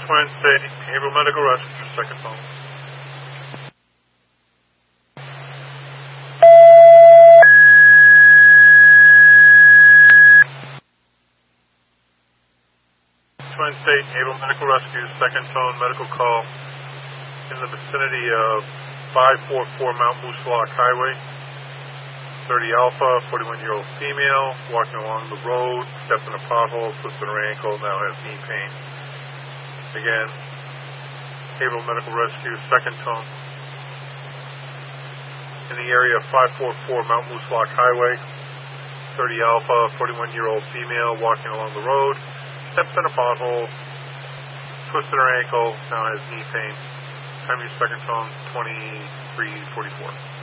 Twin State, Haverhill Medical Rescue, second phone. Twin State, Haverhill Medical Rescue, second phone, medical call in the vicinity of 544 Mount Moose Lock Highway. 30 Alpha, 41-year-old female, walking along the road, stepped in a pothole, twisted her ankle, now has knee pain. Again, Haverhill Medical Rescue, second tone. In the area of 544 Mount Moose Lock Highway, 30 Alpha, 41-year-old female, walking along the road, stepped in a pothole, twisted her ankle, now has knee pain. Time use second tone, 2344.